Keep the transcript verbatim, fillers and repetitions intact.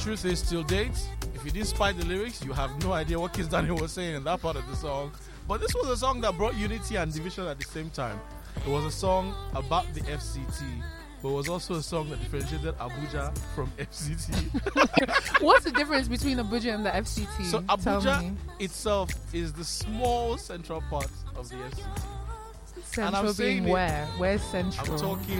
truth is, till date, if you didn't spy the lyrics, you have no idea what Kiss Daniel was saying in that part of the song. But this was a song that brought unity and division at the same time. It was a song about the F C T, but it was also a song that differentiated Abuja from F C T. What's the difference between Abuja and the F C T? So Tell Abuja me. itself is the small central part of the F C T. Central being it- where? Where's I'm central? talking